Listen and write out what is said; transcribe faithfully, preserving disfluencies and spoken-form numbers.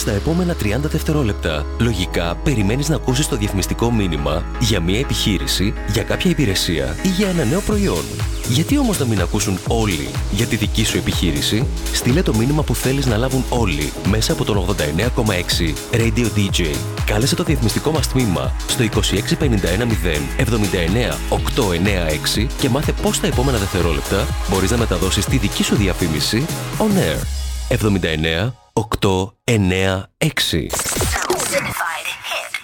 Στα επόμενα τριάντα δευτερόλεπτα, λογικά περιμένεις να ακούσεις το διαφημιστικό μήνυμα για μια επιχείρηση, για κάποια υπηρεσία ή για ένα νέο προϊόν. Γιατί όμως να μην ακούσουν όλοι για τη δική σου επιχείρηση? Στείλε το μήνυμα που θέλεις να λάβουν όλοι μέσα από τον ογδόντα εννέα κόμμα έξι Radio ντι τζέι. Κάλεσε το διαφημιστικό μας τμήμα στο είκοσι έξι πενήντα ένα μηδέν εβδομήντα εννέα οκτακόσια ενενήντα έξι και μάθε πώς τα επόμενα δευτερόλεπτα μπορείς να μεταδώσεις τη δική σου διαφήμιση on air. εβδομήντα εννέα οκτακόσια ενενήντα έξι.